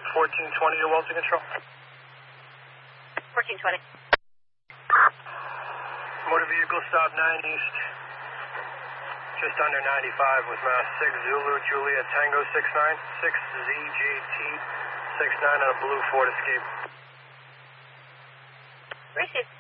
1420 to Wellesley Control. 1420. Motor vehicle stop 9 East. Just under 95 with Mass 6 Zulu Juliet Tango 69 6ZJT 69 on a blue Ford Escape. Received.